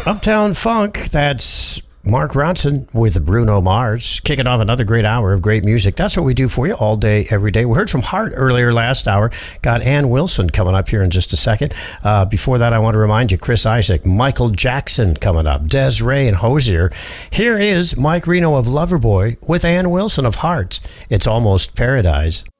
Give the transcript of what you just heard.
Uptown Funk, that's Mark Ronson with Bruno Mars, kicking off another great hour of great music. That's what we do for you all day, every day. We heard from Heart earlier last hour. Got Ann Wilson coming up here in just a second. Before that, I want to remind you, Chris Isaak, Michael Jackson coming up, Des'ree and Hozier. Here is Mike Reno of Loverboy with Ann Wilson of Heart. It's Almost Paradise.